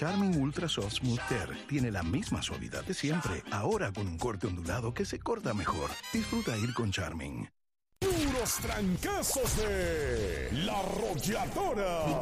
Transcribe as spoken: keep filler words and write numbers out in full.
Charmin Ultra Soft Smooth Care tiene la misma suavidad de siempre, ahora con un corte ondulado que se corta mejor. Disfruta ir con Charmin. Puros trancazos de La Arrolladora.